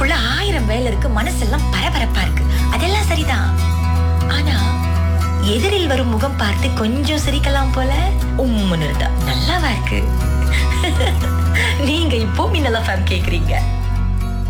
உள்ளுக்குள்ள 1000 வேலை இருக்கு, மனசெல்லாம் பரபரப்பா இருக்கு. அதெல்லாம் சரிதான். ஆனா எதிரில் வரும் முகம் பார்த்து கொஞ்சம் சிரிக்கலாம் போல உம்முன்னு இருந்தா நல்லாவா இருக்கு? நீங்க இப்போ மின்னல் எஃப்எம் கேக்குறீங்க.